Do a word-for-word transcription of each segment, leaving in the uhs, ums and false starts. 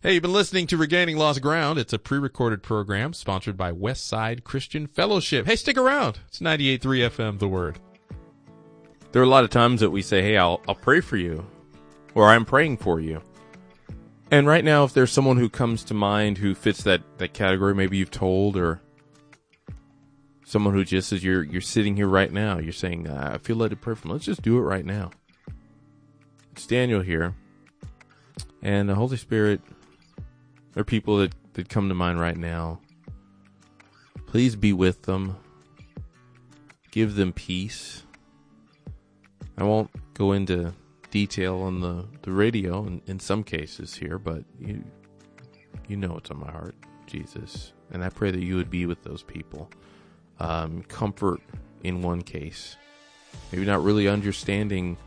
Hey, you've been listening to Regaining Lost Ground. It's a pre-recorded program sponsored by Westside Christian Fellowship. Hey, stick around. It's ninety-eight point three F M, The Word. There are a lot of times that we say, hey, I'll, I'll pray for you, or I'm praying for you. And right now, if there's someone who comes to mind who fits that, that category, maybe you've told, or someone who just is, you're, you're sitting here right now, you're saying, I feel led to pray for them. Let's just do it right now. It's Daniel here. And the Holy Spirit, there are people that, that come to mind right now. Please be with them. Give them peace. I won't go into detail on the, the radio in, in some cases here, but you you know what's on my heart, Jesus. And I pray that you would be with those people. Um, comfort in one case. Maybe not really understanding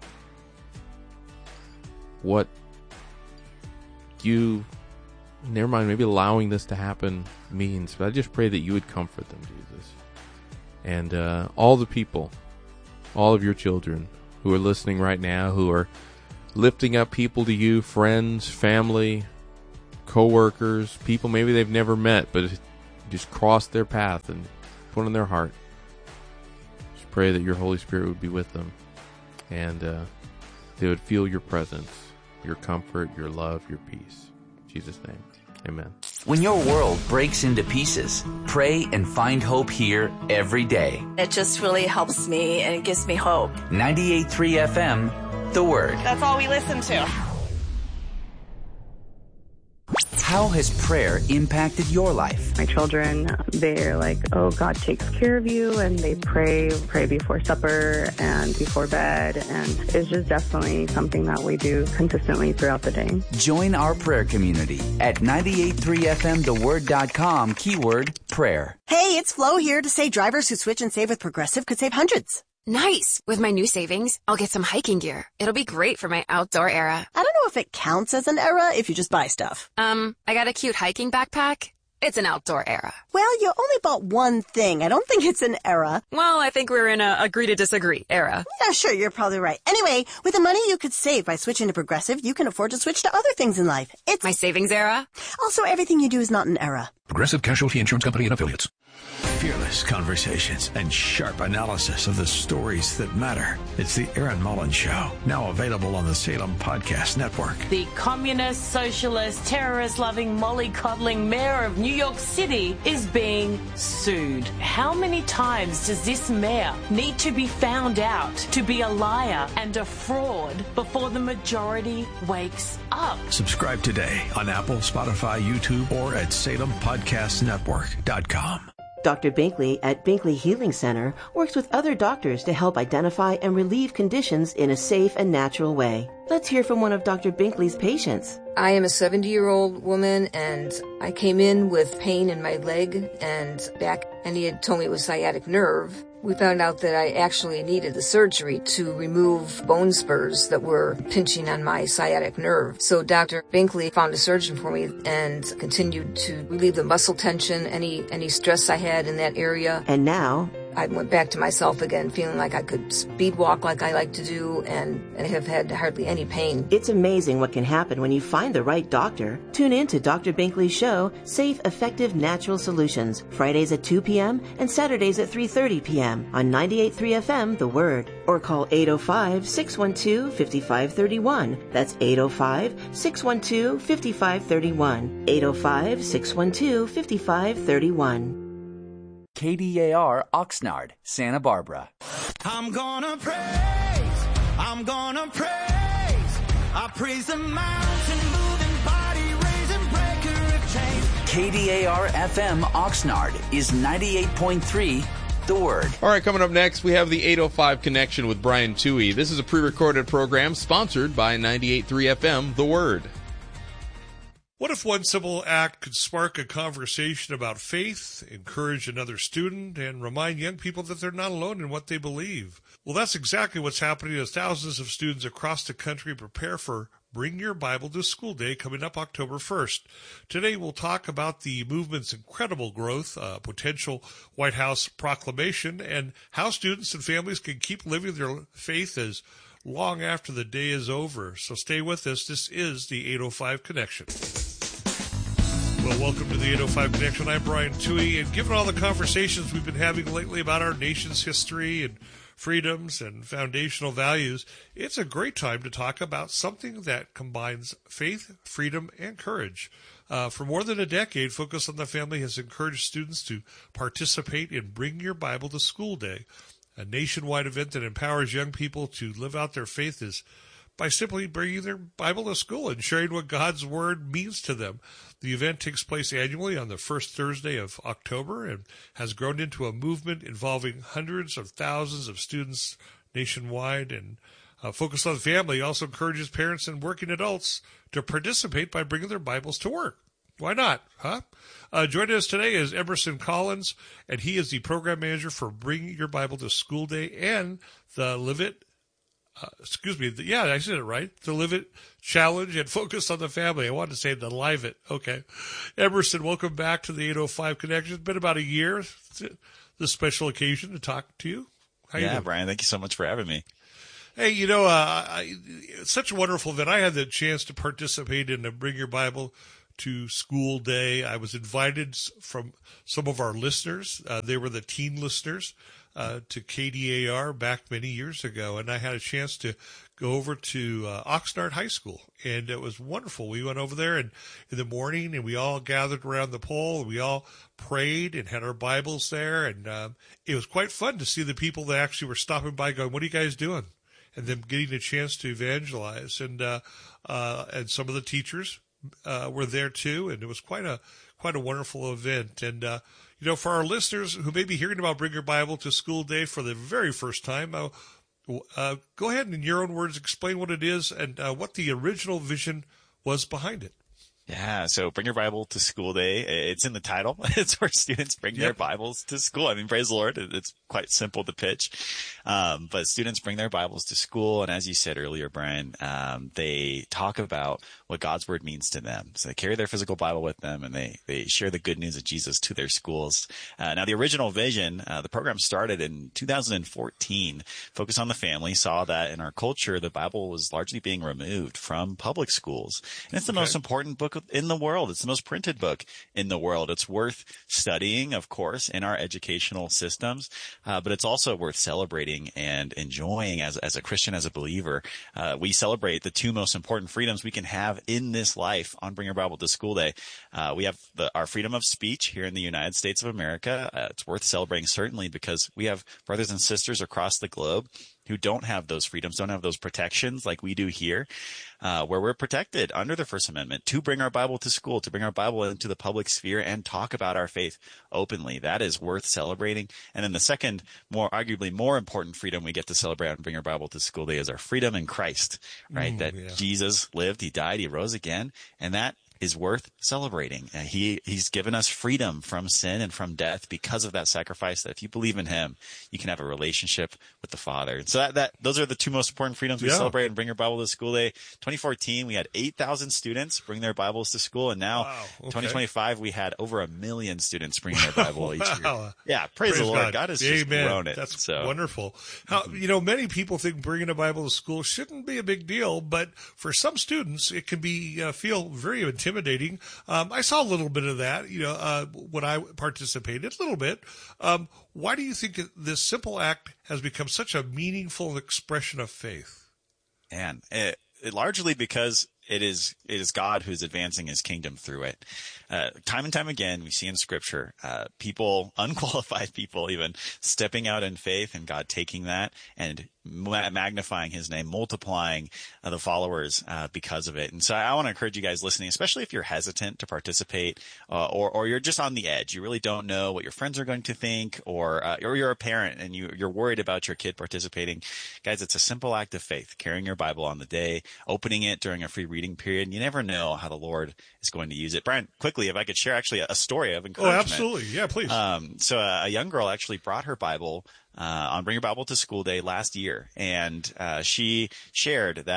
what you, never mind, maybe allowing this to happen means. But I just pray that you would comfort them, Jesus. And uh, all the people, all of your children who are listening right now, who are lifting up people to you, friends, family, co-workers, people maybe they've never met, but just crossed their path and put on their heart. Just pray that your Holy Spirit would be with them, and uh, they would feel your presence, your comfort, your love, your peace. In Jesus' name, amen. When your world breaks into pieces, pray and find hope here every day. It just really helps me and it gives me hope. ninety-eight point three F M, The Word. That's all we listen to. How has prayer impacted your life? My children, they're like, oh, God takes care of you, and they pray, pray before supper and before bed, and it's just definitely something that we do consistently throughout the day. Join our prayer community at ninety-eight point three F M the word dot com, keyword prayer. Hey, it's Flo here to say drivers who switch and save with Progressive could save hundreds. Nice! With my new savings, I'll get some hiking gear. It'll be great for my outdoor era. I don't know if it counts as an era if you just buy stuff. Um, I got a cute hiking backpack. It's an outdoor era. Well, you only bought one thing. I don't think it's an era. Well, I think we're in a agree to disagree era. Yeah, sure, you're probably right. Anyway, with the money you could save by switching to Progressive, you can afford to switch to other things in life. It's my savings era. Also, everything you do is not an era. Progressive Casualty Insurance Company and Affiliates. Fearless conversations and sharp analysis of the stories that matter. It's the Aaron Mullins Show, now available on the Salem Podcast Network. The communist, socialist, terrorist-loving, mollycoddling mayor of New York City is being sued. How many times does this mayor need to be found out to be a liar and a fraud before the majority wakes up? Subscribe today on Apple, Spotify, YouTube, or at salem podcast network dot com. Doctor Binkley at Binkley Healing Center works with other doctors to help identify and relieve conditions in a safe and natural way. Let's hear from one of Doctor Binkley's patients. I am a seventy-year-old woman, and I came in with pain in my leg and back, and he had told me it was sciatic nerve. We found out that I actually needed the surgery to remove bone spurs that were pinching on my sciatic nerve. So Doctor Binkley found a surgeon for me and continued to relieve the muscle tension, any any stress I had in that area. And now I went back to myself again, feeling like I could speed walk like I like to do, and, and have had hardly any pain. It's amazing what can happen when you find the right doctor. Tune in to Doctor Binkley's show, Safe, Effective, Natural Solutions, Fridays at two p.m. and Saturdays at three thirty p.m. on ninety-eight point three F M, The Word. Or call eight oh five, six one two, five five three one. That's eight oh five, six one two, five five three one. eight oh five, six one two, five five three one. K D A R Oxnard, Santa Barbara. I'm gonna praise, I'm gonna praise, I praise the mountain moving body raising breaker of chains. K D A R F M Oxnard is ninety-eight point three, The Word. All right, coming up next, we have the eight oh five Connection with Brian Toohey. This is a pre-recorded program sponsored by ninety-eight point three F M, The Word. What if one simple act could spark a conversation about faith, encourage another student, and remind young people that they're not alone in what they believe? Well, that's exactly what's happening as thousands of students across the country prepare for Bring Your Bible to School Day coming up October first. Today we'll talk about the movement's incredible growth, uh, potential White House proclamation, and how students and families can keep living their faith as long after the day is over. So stay with us. This is the eight oh five Connection. Well, welcome to the eight oh five Connection. I'm Brian Toohey, and given all the conversations we've been having lately about our nation's history and freedoms and foundational values, it's a great time to talk about something that combines faith, freedom, and courage. Uh, for more than a decade, Focus on the Family has encouraged students to participate in Bring Your Bible to School Day, a nationwide event that empowers young people to live out their faith is by simply bringing their Bible to school and sharing what God's Word means to them. The event takes place annually on the first Thursday of October and has grown into a movement involving hundreds of thousands of students nationwide. And uh, Focus on the Family also encourages parents and working adults to participate by bringing their Bibles to work. Why not, huh? Uh, joining us today is Emerson Collins, and he is the program manager for Bring Your Bible to School Day and the Live It Uh, excuse me, the, yeah, I said it right. The Live It Challenge and Focus on the Family. I wanted to say the Live It. Okay. Emerson, welcome back to the eight oh five Connection. It's been about a year, this special occasion to talk to you. How yeah, you doing? Brian, thank you so much for having me. Hey, you know, uh, I, it's such a wonderful event. I had the chance to participate in the Bring Your Bible to School Day. I was invited from some of our listeners. Uh, they were the teen listeners. Uh, to K D A R back many years ago, and I had a chance to go over to uh, Oxnard High School, and it was wonderful. We went over there and in the morning, and we all gathered around the pole, and we all prayed and had our Bibles there, and um, it was quite fun to see the people that actually were stopping by going, "What are you guys doing?" and them getting a chance to evangelize, and uh, uh, and some of the teachers uh, were there too, and it was quite a quite a wonderful event, and uh, you know, for our listeners who may be hearing about Bring Your Bible to School Day for the very first time, uh, uh, go ahead and in your own words explain what it is and uh, what the original vision was behind it. Yeah, so Bring Your Bible to School Day. It's in the title. It's where students bring yep. their Bibles to school. I mean, praise the Lord. It's quite simple to pitch. Um, but students bring their Bibles to school. And as you said earlier, Brian, um, they talk about what God's Word means to them. So they carry their physical Bible with them and they, they share the good news of Jesus to their schools. Uh, now the original vision, uh, the program started in two thousand fourteen. Focus on the Family saw that in our culture, the Bible was largely being removed from public schools. And it's the okay. most important book in the world. It's the most printed book in the world. It's worth studying, of course, in our educational systems, uh, but it's also worth celebrating and enjoying as, as a Christian, as a believer. Uh, we celebrate the two most important freedoms we can have in this life on Bring Your Bible to School Day. Uh, we have the, our freedom of speech here in the United States of America. Uh, it's worth celebrating, certainly, because we have brothers and sisters across the globe who don't have those freedoms, don't have those protections like we do here, uh, where we're protected under the First Amendment to bring our Bible to school, to bring our Bible into the public sphere and talk about our faith openly. That is worth celebrating. And then the second, more arguably more important freedom we get to celebrate and bring our Bible to school day is our freedom in Christ, right? Ooh, that yeah. Jesus lived, he died, he rose again, and that is worth celebrating. Uh, he he's given us freedom from sin and from death because of that sacrifice, that if you believe in him, you can have a relationship with the Father. So that, that those are the two most important freedoms we yeah. celebrate and Bring Your Bible to School Day. twenty fourteen, we had eight thousand students bring their Bibles to school, and now wow. okay. twenty twenty-five, we had over a million students bring their Bible each year. Yeah, praise, praise the Lord. God, God has Amen. just grown it. That's so. wonderful. How, you know, many people think bringing a Bible to school shouldn't be a big deal, but for some students, it can be uh, feel very intimidating. Um, I saw a little bit of that, you know, uh, when I participated, a little bit. Um, why do you think this simple act has become such a meaningful expression of faith? And it, it largely because it is it is God who's advancing his kingdom through it. Uh, time and time again, we see in Scripture uh, people, unqualified people even, stepping out in faith and God taking that and ma- magnifying his name, multiplying uh, the followers uh, because of it. And so I want to encourage you guys listening, especially if you're hesitant to participate uh, or, or you're just on the edge. You really don't know what your friends are going to think, or uh, or you're a parent and you, you're worried about your kid participating. Guys, it's a simple act of faith, carrying your Bible on the day, opening it during a free reading period. You never know how the Lord is going to use it. Brian, quickly, if I could share actually a story of encouragement. Oh, absolutely. Yeah, please. Um, so uh, a young girl actually brought her Bible uh, on Bring Your Bible to School Day last year, and uh, she shared that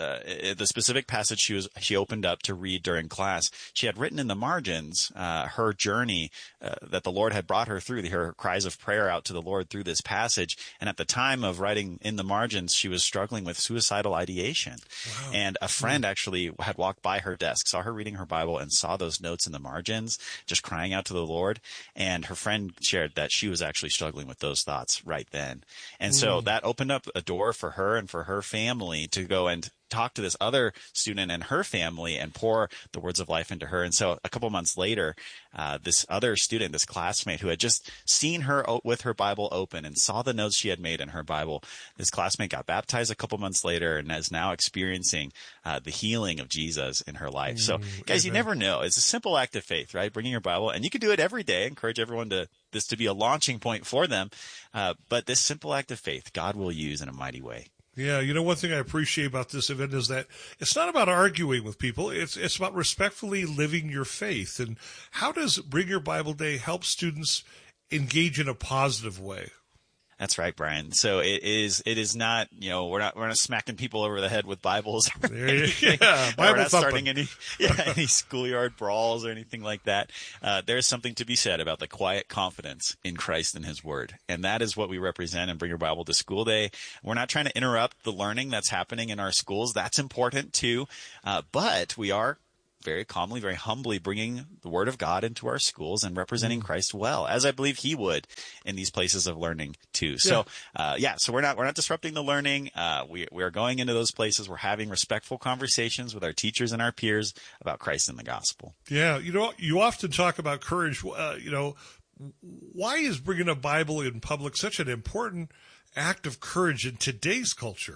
uh, the specific passage she was she opened up to read during class, she had written in the margins uh, her journey uh, that the Lord had brought her through, her cries of prayer out to the Lord through this passage. And at the time of writing in the margins, she was struggling with suicidal ideation. Wow. And a friend actually had walked by her desk, saw her reading her Bible, and saw those notes in the margins, just crying out to the Lord. And her friend shared that she was actually struggling with those thoughts right then. And so Mm. that opened up a door for her and for her family to go and talk to this other student and her family and pour the words of life into her. And so a couple months later, uh, this other student, this classmate who had just seen her o- with her Bible open and saw the notes she had made in her Bible, this classmate got baptized a couple months later and is now experiencing uh, the healing of Jesus in her life. So guys, you never know. It's a simple act of faith, right? Bringing your Bible, and you can do it every day. I encourage everyone to this to be a launching point for them. Uh, but this simple act of faith, God will use in a mighty way. Yeah, you know, one thing I appreciate about this event is that it's not about arguing with people. It's it's about respectfully living your faith. And how does Bring Your Bible Day help students engage in a positive way? That's right, Brian. So it is. It is not. You know, we're not. We're not smacking people over the head with Bibles. Or anything. Yeah, Bible we're not thumping. starting any yeah, any schoolyard brawls or anything like that. Uh, there's something to be said about the quiet confidence in Christ and His Word, and that is what we represent in Bring Your Bible to School Day. We're not trying to interrupt the learning that's happening in our schools. That's important too, uh, but we are very calmly, very humbly bringing the Word of God into our schools and representing mm. Christ well, as I believe He would in these places of learning too. So, yeah, uh, yeah so we're not we're not disrupting the learning. Uh, we we are going into those places. We're having respectful conversations with our teachers and our peers about Christ and the gospel. Yeah, you know, you often talk about courage. Uh, you know, why is bringing a Bible in public such an important act of courage in today's culture?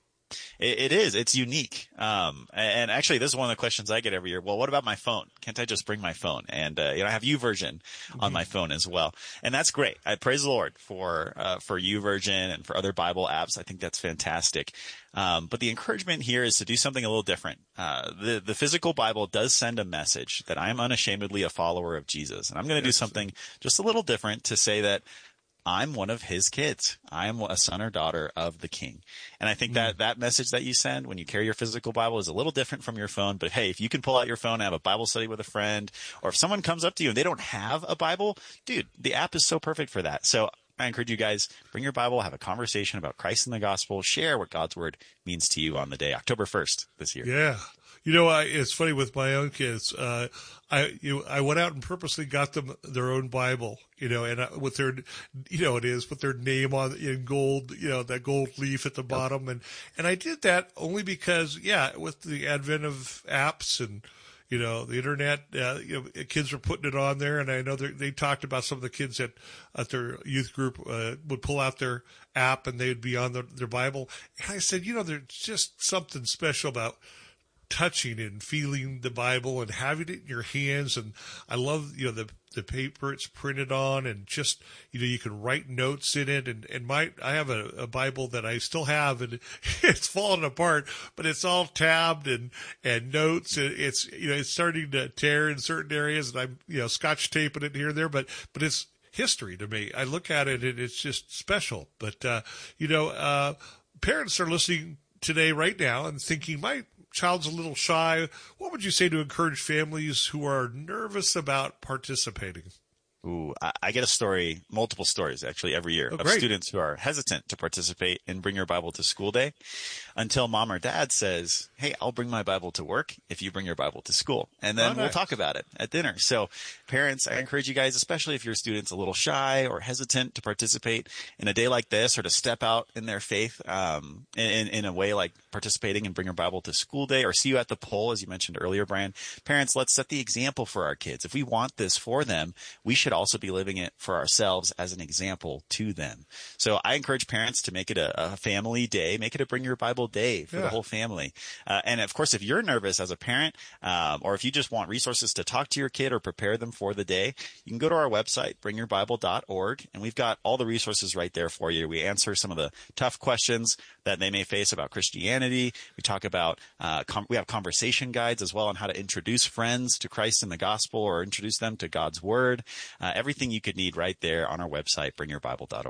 It, it is. It's unique. Um, and actually, this is one of the questions I get every year. Well, what about my phone? Can't I just bring my phone? And, uh, you know, I have YouVersion mm-hmm. on my phone as well. And that's great. I praise the Lord for, uh, for YouVersion and for other Bible apps. I think that's fantastic. Um, but the encouragement here is to do something a little different. Uh, the, the physical Bible does send a message that I am unashamedly a follower of Jesus. And I'm going to do something just a little different to say that I'm one of His kids. I am a son or daughter of the King. And I think that mm. that message that you send when you carry your physical Bible is a little different from your phone. But hey, if you can pull out your phone and have a Bible study with a friend, or if someone comes up to you and they don't have a Bible, dude, the app is so perfect for that. So I encourage you guys, bring your Bible, have a conversation about Christ and the gospel, share what God's Word means to you on the day, October first this year. Yeah. You know, I, it's funny with my own kids. Uh, I you I went out and purposely got them their own Bible, you know, and I, with their, you know, it is with their name on in gold, you know, that gold leaf at the bottom, and and I did that only because, yeah, with the advent of apps and, you know, the internet, uh, you know, kids are putting it on there, and I know they talked about some of the kids at at their youth group uh, would pull out their app and they would be on the, their Bible, and I said, you know, there's just something special about touching and feeling the Bible and having it in your hands. And I love, you know, the, the paper it's printed on, and just, you know, you can write notes in it. And, and my, I have a, a Bible that I still have, and it's falling apart, but it's all tabbed and, and notes. It's, you know, it's starting to tear in certain areas, and I'm, you know, scotch taping it here and there, but, but it's history to me. I look at it and it's just special. But, uh, you know, uh, parents are listening today right now and thinking, my child's a little shy. What would you say to encourage families who are nervous about participating? Ooh, I, I get a story, multiple stories actually every year oh, of students who are hesitant to participate in Bring Your Bible to School Day until mom or dad says, hey, I'll bring my Bible to work if you bring your Bible to school. And then oh, nice. we'll talk about it at dinner. So parents, I encourage you guys, especially if your student's a little shy or hesitant to participate in a day like this, or to step out in their faith um, in, in a way like participating in Bring Your Bible to School Day, or see you at the pole, as you mentioned earlier, Brian. Parents, let's set the example for our kids. If we want this for them, we should also be living it for ourselves as an example to them. So I encourage parents to make it a, a family day, make it a Bring Your Bible day for yeah. the whole family. Uh, and of course, if you're nervous as a parent, um, or if you just want resources to talk to your kid or prepare them for the day, you can go to our website, bring your bible dot org, and we've got all the resources right there for you. We answer some of the tough questions that they may face about Christianity. We talk about, uh, com- we have conversation guides as well on how to introduce friends to Christ and the gospel, or introduce them to God's Word. Uh, everything you could need right there on our website, bring your bible dot org.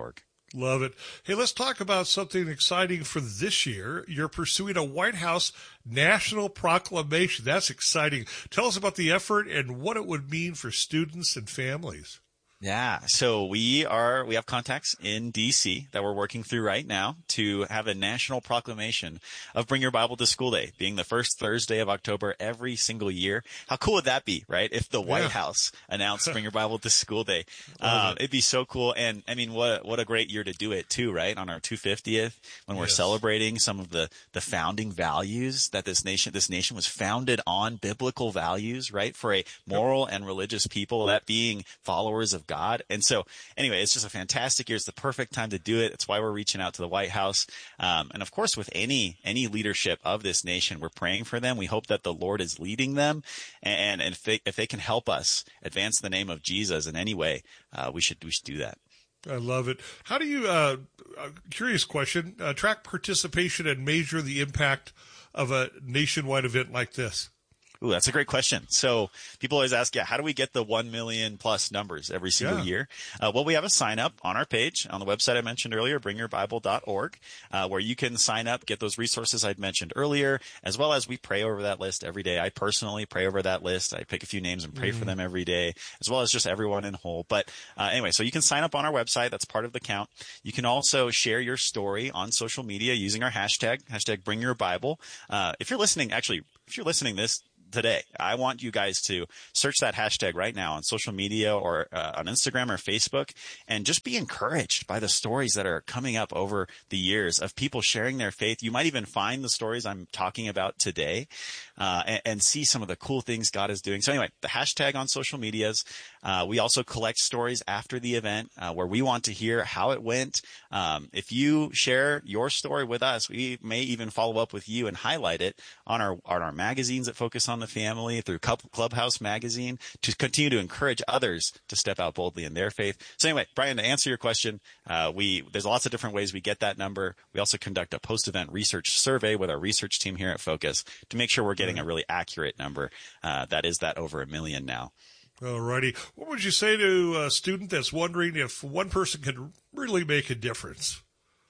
Love it. Hey, let's talk about something exciting for this year. You're pursuing a White House National Proclamation. That's exciting. Tell us about the effort and what it would mean for students and families. Yeah. So we are, we have contacts in D C that we're working through right now to have a national proclamation of Bring Your Bible to School Day being the first Thursday of October every single year. How cool would that be, right? If the White yeah. House announced Bring Your Bible to School Day, um, it. it'd be so cool. And I mean, what, what a great year to do it too, right? On our two hundred fiftieth, when we're yes. celebrating some of the, the founding values that this nation, this nation was founded on biblical values, right? For a moral and religious people, that being followers of God. And so anyway, it's just a fantastic year. It's the perfect time to do it. It's why we're reaching out to the White House. Um, and of course, with any, any leadership of this nation, we're praying for them. We hope that the Lord is leading them. And, and if they, if they can help us advance the name of Jesus in any way, uh, we should, we should do that. I love it. How do you, uh, uh curious question, uh, track participation and measure the impact of a nationwide event like this? Ooh, that's a great question. So people always ask, yeah, how do we get the one million plus numbers every single yeah. year? Uh, well, we have a sign up on our page on the website I mentioned earlier, bring your bible dot org, uh, where you can sign up, get those resources I'd mentioned earlier, as well as we pray over that list every day. I personally pray over that list. I pick a few names and pray mm. for them every day, as well as just everyone in whole. But uh, anyway, so you can sign up on our website. That's part of the count. You can also share your story on social media using our hashtag, hashtag bring your Bible. Uh, if you're listening, actually, if you're listening this today, I want you guys to search that hashtag right now on social media or uh, on Instagram or Facebook, and just be encouraged by the stories that are coming up over the years of people sharing their faith. You might even find the stories I'm talking about today uh, and, and see some of the cool things God is doing. So anyway, the hashtag on social medias. Uh, we also collect stories after the event uh, where we want to hear how it went. Um, if you share your story with us, we may even follow up with you and highlight it on our on our magazines that focus on the family, through Clubhouse Magazine, to continue to encourage others to step out boldly in their faith. So anyway, Brian, to answer your question, uh, we there's lots of different ways we get that number. We also conduct a post-event research survey with our research team here at Focus to make sure we're getting a really accurate number. Uh, that is that over a million now. All righty. What would you say to a student that's wondering if one person can really make a difference?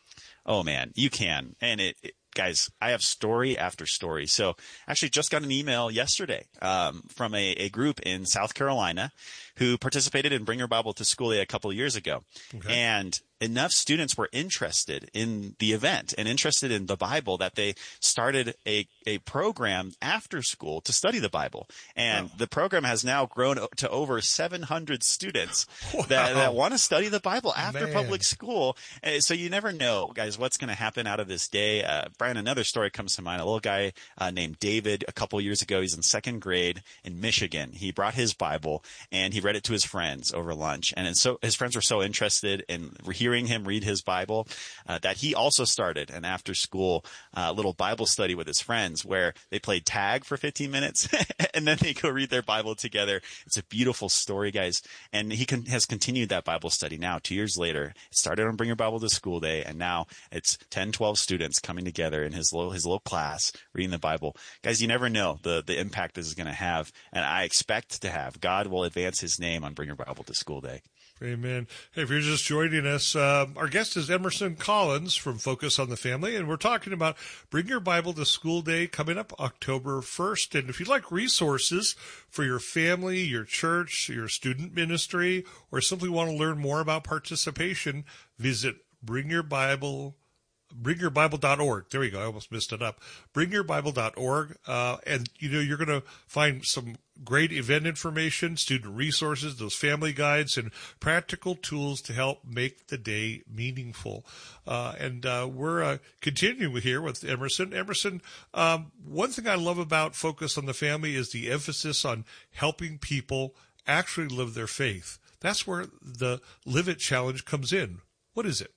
Oh, man, you can. And it, it guys, I have story after story. So actually just got an email yesterday um, from a, a group in South Carolina who participated in Bring Your Bible to School Day a couple of years ago. Okay. And enough students were interested in the event and interested in the Bible that they started a, a program after school to study the Bible. And oh. the program has now grown to over seven hundred students wow. that, that want to study the Bible after Man. public school. So you never know, guys, what's going to happen out of this day. Uh, Brian, another story comes to mind. A little guy uh, named David a couple years ago, he's in second grade in Michigan. He brought his Bible and he read it to his friends over lunch. And so his friends were so interested in hearing him read his Bible uh, that he also started an after school uh, little Bible study with his friends where they played tag for fifteen minutes and then they go read their Bible together. It's a beautiful story, guys. And he con- has continued that Bible study now two years later. It started on Bring Your Bible to School Day, and now it's ten, twelve students coming together in his little, his little class reading the Bible. Guys, you never know the, the impact this is going to have, and I expect to have. God will advance his name on Bring Your Bible to School Day. Amen. Hey, if you're just joining us, uh, our guest is Emerson Collins from Focus on the Family, and we're talking about Bring Your Bible to School Day coming up October first. And if you'd like resources for your family, your church, your student ministry, or simply want to learn more about participation, visit Bring Your Bible bring your bible dot org. There we go. I almost messed it up. bring your bible dot org. Uh, and, you know, you're going to find some great event information, student resources, those family guides, and practical tools to help make the day meaningful. Uh, and uh, we're uh, continuing here with Emerson. Emerson, um, one thing I love about Focus on the Family is the emphasis on helping people actually live their faith. That's where the Live It Challenge comes in. What is it?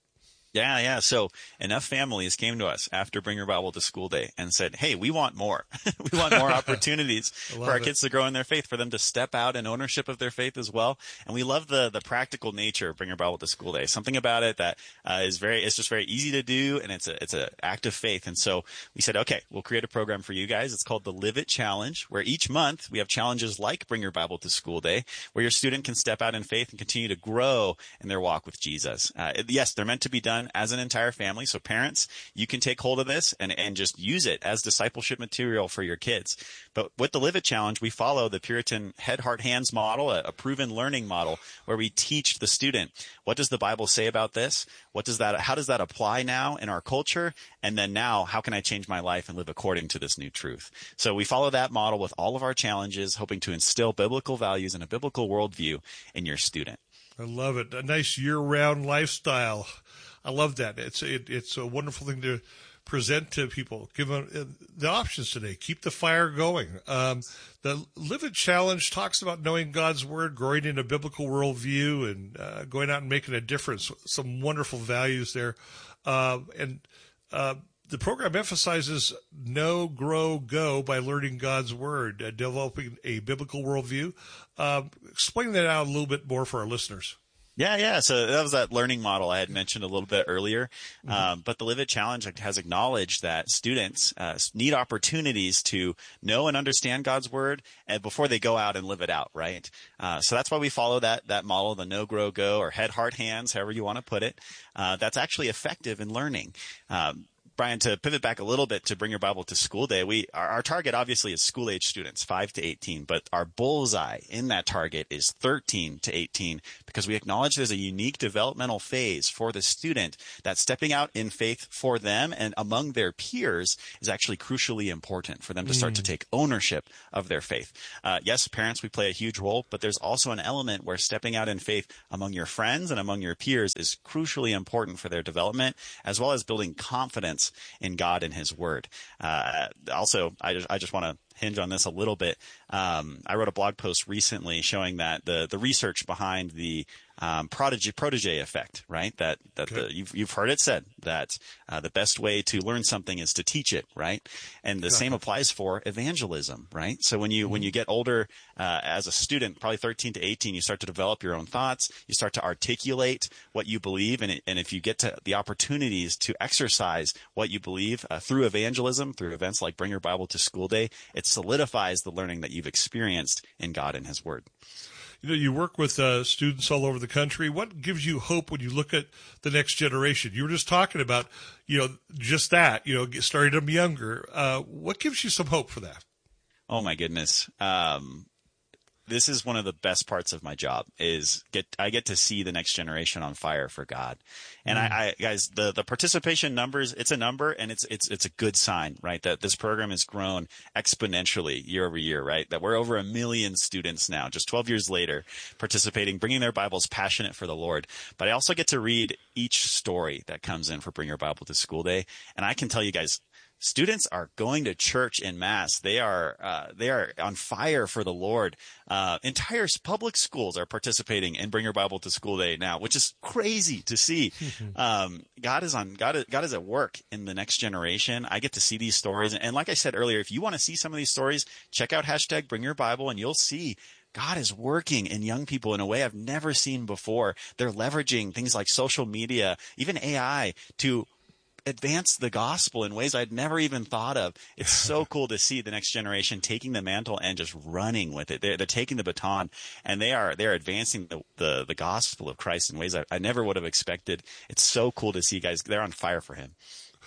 Yeah, yeah. So enough families came to us after Bring Your Bible to School Day and said, hey, we want more. We want more opportunities for our it. kids to grow in their faith, for them to step out in ownership of their faith as well. And we love the the practical nature of Bring Your Bible to School Day. Something about it that uh, is very, it's just very easy to do, and it's a it's an act of faith. And so we said, okay, we'll create a program for you guys. It's called the Live It Challenge, where each month we have challenges like Bring Your Bible to School Day, where your student can step out in faith and continue to grow in their walk with Jesus. Uh, yes, they're meant to be done as an entire family. So parents, you can take hold of this and, and just use it as discipleship material for your kids. But with the Live It Challenge, we follow the Puritan head, heart, hands model, a, a proven learning model where we teach the student, what does the Bible say about this? What does that, how does that apply now in our culture? And then now, how can I change my life and live according to this new truth? So we follow that model with all of our challenges, hoping to instill biblical values and a biblical worldview in your student. I love it. A nice year-round lifestyle. I love that. It's it, it's a wonderful thing to present to people. Give them uh, the options today. Keep the fire going. Um, the Live It Challenge talks about knowing God's Word, growing in a biblical worldview, and uh, going out and making a difference. Some wonderful values there. Uh, and uh, the program emphasizes know, grow, go by learning God's Word, uh, developing a biblical worldview. Uh, explain that out a little bit more for our listeners. Yeah, yeah. So that was that learning model I had mentioned a little bit earlier. Mm-hmm. Um, but the Live It Challenge has acknowledged that students uh, need opportunities to know and understand God's Word and before they go out and live it out, right? Uh, so that's why we follow that that model, the know, grow, go, or head, heart, hands, however you want to put it. Uh, that's actually effective in learning. Um, Brian, to pivot back a little bit to Bring Your Bible to School Day, we our, our target obviously is school-age students, five to eighteen, but our bullseye in that target is thirteen to eighteen because we acknowledge there's a unique developmental phase for the student that stepping out in faith for them and among their peers is actually crucially important for them to start mm. to take ownership of their faith. Uh, yes, parents, we play a huge role, but there's also an element where stepping out in faith among your friends and among your peers is crucially important for their development, as well as building confidence in God and His Word. Uh, also, I just, I just want to hinge on this a little bit. Um, I wrote a blog post recently showing that the the research behind the um, prodigy protege effect, right? That that okay. the, you've you've heard it said that uh, the best way to learn something is to teach it, right? And the yeah. same applies for evangelism, right? So when you mm-hmm. when you get older uh, as a student, probably thirteen to eighteen, you start to develop your own thoughts. You start to articulate what you believe, and it, and if you get to the opportunities to exercise what you believe uh, through evangelism, through events like Bring Your Bible to School Day, it solidifies the learning that you've experienced in God and His Word. You know, you work with uh, students all over the country. What gives you hope when you look at the next generation? You were just talking about, you know, just that, you know, starting them younger. Uh, what gives you some hope for that? Oh, my goodness. Um, this is one of the best parts of my job is get I get to see the next generation on fire for God. And mm. I, I guys, the, the participation numbers, it's a number and it's, it's, it's a good sign, right? That this program has grown exponentially year over year, right? That we're over a million students now, just twelve years later, participating, bringing their Bibles, passionate for the Lord. But I also get to read each story that comes in for Bring Your Bible to School Day. And I can tell you guys, students are going to church en masse. They are uh, they are on fire for the Lord. Uh, entire public schools are participating in Bring Your Bible to School Day now, which is crazy to see. um, God is on God. Is, God is at work in the next generation. I get to see these stories, and like I said earlier, if you want to see some of these stories, check out hashtag Bring Your Bible, and you'll see God is working in young people in a way I've never seen before. They're leveraging things like social media, even A I, to advance the gospel in ways I'd never even thought of. It's so cool to see the next generation taking the mantle and just running with it. They're, they're taking the baton, and they are they're advancing the, the, the gospel of Christ in ways I, I never would have expected. It's so cool to see, guys. They're on fire for Him.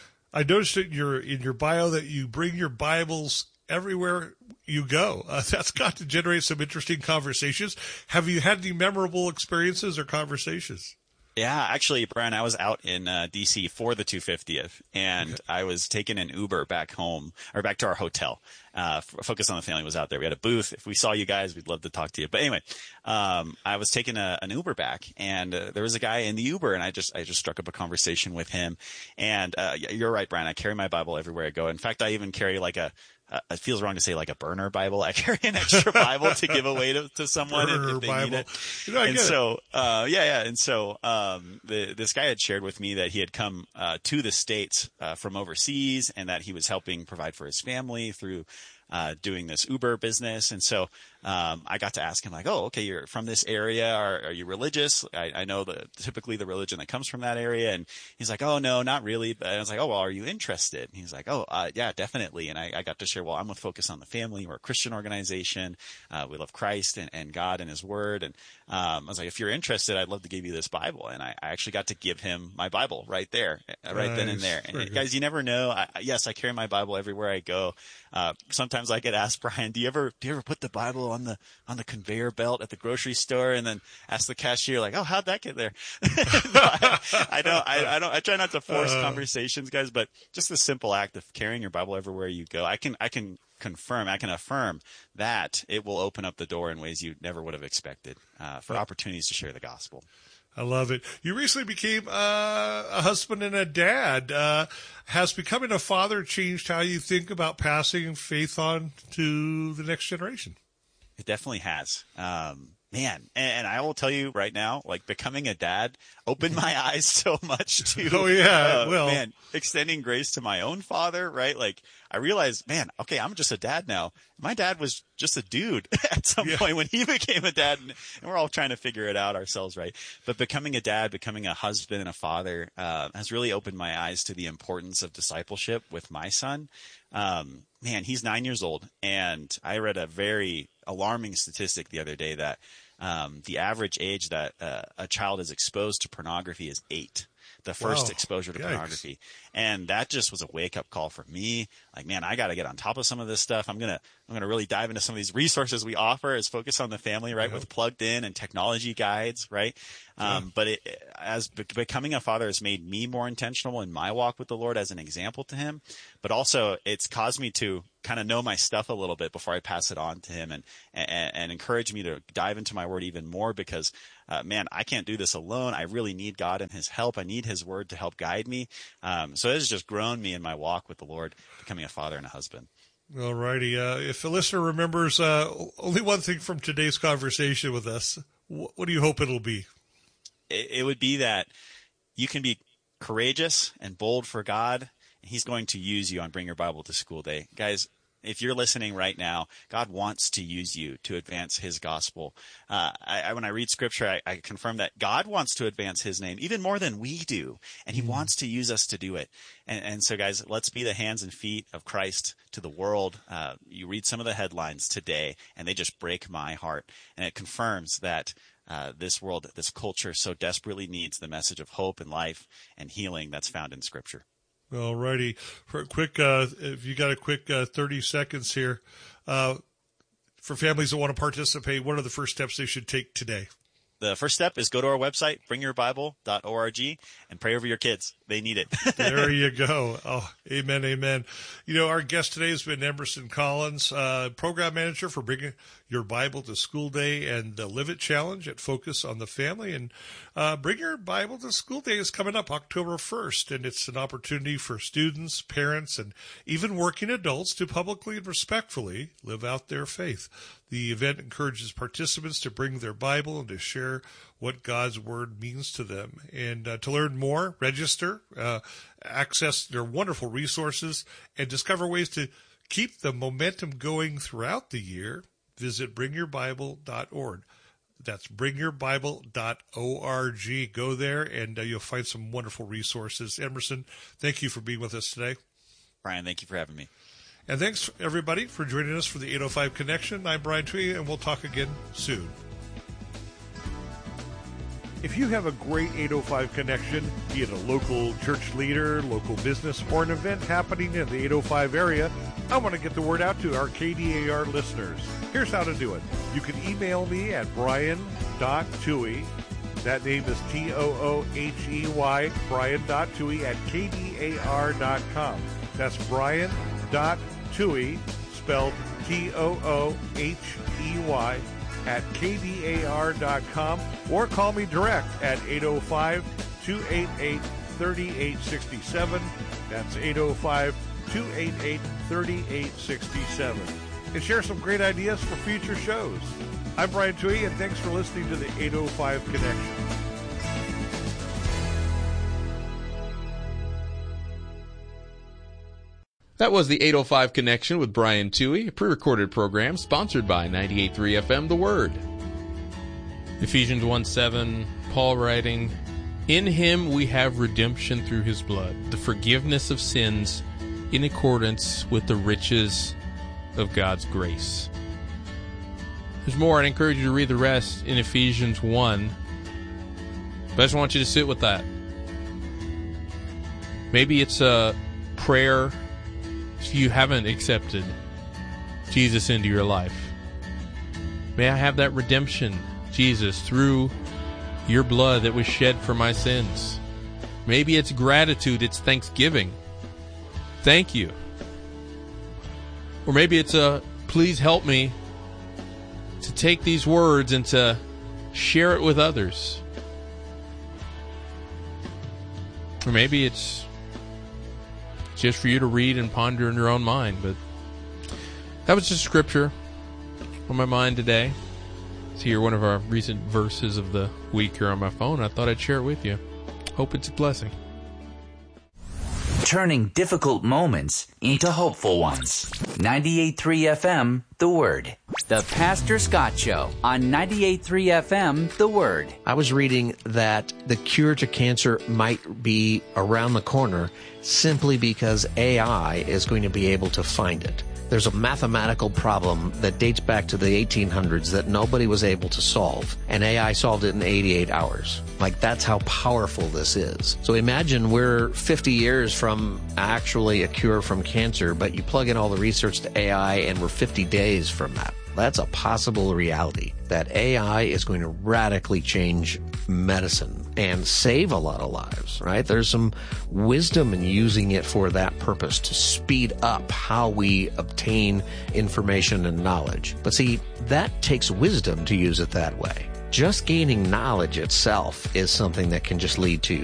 I noticed in your, in your bio that you bring your Bibles everywhere you go. Uh, that's got to generate some interesting conversations. Have you had any memorable experiences or conversations? Yeah, actually, Brian, I was out in uh, D C for the two hundred fiftieth, and okay. I was taking an Uber back home, or back to our hotel. Uh, Focus on the Family was out there. We had a booth. If we saw you guys, we'd love to talk to you. But anyway, um, I was taking a, an Uber back, and uh, there was a guy in the Uber, and I just I just struck up a conversation with him. And uh, you're right, Brian. I carry my Bible everywhere I go. In fact, I even carry like a uh, it feels wrong to say like a burner Bible. I carry an extra Bible to give away to, to someone if, if they Bible. need it. You know, I and get so, uh, yeah, yeah. And so, um, the, this guy had shared with me that he had come, uh, to the States, uh, from overseas and that he was helping provide for his family through, uh, doing this Uber business. And so, um, I got to ask him like, oh, okay, you're from this area. Are, are you religious? I, I know the, typically the religion that comes from that area. And he's like, oh, no, not really. But I was like, oh, well, are you interested? And he's like, oh, uh, yeah, definitely. And I, I got to share, well, I'm with Focus on the Family. We're a Christian organization. Uh, we love Christ and, and God and his word. And, um, I was like, if you're interested, I'd love to give you this Bible. And I, I actually got to give him my Bible right there, right nice. then and there. And Very guys, good. you never know. I, yes, I carry my Bible everywhere I go. Uh, sometimes I get asked, Brian, do you ever, do you ever put the Bible on the, on the conveyor belt at the grocery store and then ask the cashier like, oh, how'd that get there? no, I, I don't, I, I don't, I try not to force uh, conversations, guys, but just the simple act of carrying your Bible everywhere you go. I can, I can confirm, I can affirm that it will open up the door in ways you never would have expected, uh, for opportunities to share the gospel. I love it. You recently became uh, a husband and a dad. Uh, has becoming a father changed how you think about passing faith on to the next generation? It definitely has. Um, man, and, and I will tell you right now, like becoming a dad opened my eyes so much to, oh yeah, uh, well, man, extending grace to my own father, right? Like I realized, man, okay, I'm just a dad now. My dad was just a dude at some yeah. point when he became a dad, and, and we're all trying to figure it out ourselves, right? But becoming a dad, becoming a husband and a father, uh, has really opened my eyes to the importance of discipleship with my son. Um, man, he's nine years old, and I read a very alarming statistic the other day that um, the average age that uh, a child is exposed to pornography is eight. The first wow. exposure to Yikes. pornography. And that just was a wake up call for me. Like, man, I got to get on top of some of this stuff. I'm going to, I'm going to really dive into some of these resources we offer as Focus on the Family, right? Yep. With Plugged In and technology guides, right? Yeah. Um, but it, as be- becoming a father has made me more intentional in my walk with the Lord as an example to him. But also it's caused me to kind of know my stuff a little bit before I pass it on to him, and, and, and encourage me to dive into my word even more because, uh, man, I can't do this alone. I really need God and his help. I need his word to help guide me. Um, so it has just grown me in my walk with the Lord, becoming a father and a husband. All righty. Uh, if a listener remembers uh, only one thing from today's conversation with us, wh- what do you hope it'll be? It, it would be that you can be courageous and bold for God, and he's going to use you on Bring Your Bible to School Day. Guys, if you're listening right now, God wants to use you to advance his gospel. Uh, I, I, when I read scripture, I, I confirm that God wants to advance his name even more than we do, and he mm. wants to use us to do it. And, and so, guys, let's be the hands and feet of Christ to the world. Uh, you read some of the headlines today, and they just break my heart. And it confirms that uh, this world, this culture so desperately needs the message of hope and life and healing that's found in Scripture. All righty. For a quick, uh, if you got a quick uh, thirty seconds here, uh, for families that want to participate, what are the first steps they should take today? The first step is go to our website, bring your bible dot org, and pray over your kids. They need it. There you go. Oh, amen, amen. You know, our guest today has been Emerson Collins, uh, program manager for Bringing Your Bible to School Day and the Live It Challenge at Focus on the Family. And uh, Bring Your Bible to School Day is coming up October first, and it's an opportunity for students, parents, and even working adults to publicly and respectfully live out their faith. The event encourages participants to bring their Bible and to share what God's Word means to them. And uh, to learn more, register, uh, access their wonderful resources, and discover ways to keep the momentum going throughout the year, visit bring your bible dot org. That's bring your bible dot org. Go there, and uh, you'll find some wonderful resources. Emerson, thank you for being with us today. Brian, thank you for having me. And thanks, everybody, for joining us for the eight oh five Connection. I'm Brian Tweedy, and we'll talk again soon. If you have a great eight oh five connection, be it a local church leader, local business, or an event happening in the eight oh five area, I want to get the word out to our K D A R listeners. Here's how to do it. You can email me at brian dot toohey. That name is T O O H E Y, brian dot toohey at K D A R dot com. That's brian dot toohey, spelled T O O H E Y, at K D A R dot com, or call me direct at eight oh five, two eight eight, three eight six seven. That's eight oh five, two eight eight, three eight six seven and share some great ideas for future shows. I'm Brian Tui, and thanks for listening to the eight oh five Connection. That was the eight oh five Connection with Brian Tui, a pre-recorded program sponsored by ninety-eight point three F M The Word. Ephesians one seven, Paul writing, "In him we have redemption through his blood, the forgiveness of sins in accordance with the riches of God's grace." There's more. I'd encourage you to read the rest in Ephesians one. But I just want you to sit with that. Maybe it's a prayer if you haven't accepted Jesus into your life. May I have that redemption, Jesus, through your blood that was shed for my sins. Maybe it's gratitude, it's thanksgiving. Thank you. Or maybe it's a, please help me to take these words and to share it with others. Or maybe it's just for you to read and ponder in your own mind. But that was just scripture on my mind today. It's here, one of our recent verses of the week here on my phone. I thought I'd share it with you. Hope it's a blessing. Turning difficult moments into hopeful ones. ninety-eight point three F M, The Word. The Pastor Scott Show on ninety-eight point three F M, The Word. I was reading that the cure to cancer might be around the corner simply because A I is going to be able to find it. There's a mathematical problem that dates back to the eighteen hundreds that nobody was able to solve, and A I solved it in eighty-eight hours. Like, that's how powerful this is. So imagine we're fifty years from actually a cure from cancer, but you plug in all the research to A I and we're fifty days from that. That's a possible reality, that A I is going to radically change medicine and save a lot of lives, right? There's some wisdom in using it for that purpose, to speed up how we obtain information and knowledge. But see, that takes wisdom to use it that way. Just gaining knowledge itself is something that can just lead to